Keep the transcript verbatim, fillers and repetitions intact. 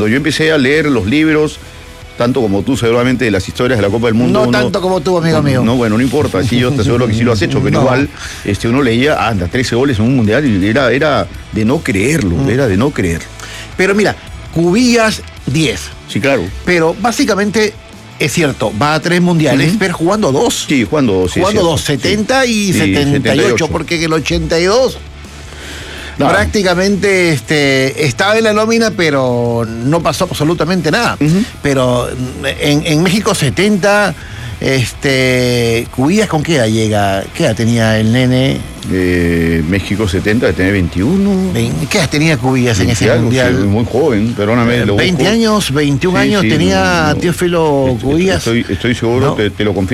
cuando yo empecé a leer los libros, tanto como tú seguramente, de las historias de la Copa del Mundo. No uno, tanto como tú, amigo no, mío. No, bueno, no importa, sí, yo te aseguro que sí lo has hecho, pero No. igual este, uno leía, anda, trece goles en un mundial y era, era de no creerlo, mm. era de no creer. Pero mira, Cubillas, diez. Sí, claro. Pero básicamente... Es cierto, va a tres mundiales, uh-huh. pero jugando dos. Sí, jugando dos. Sí, jugando dos, setenta y sí, setenta y ocho, setenta y ocho. Porque en el ochenta y dos no. prácticamente este, estaba en la nómina, pero no pasó absolutamente nada. Uh-huh. Pero en, en México setenta, este, Cubillas, ¿con qué edad llega? ¿Qué edad tenía el nene? Eh, México setenta, de tener veintiuno. ¿Qué edad tenía Cubillas en ese algo, mundial? Sí, muy joven, perdóname. Eh, veinte años, veintiún sí, años sí, tenía no, no, Teófilo Cubillas. Estoy, estoy seguro, ¿no? te, te lo confieso.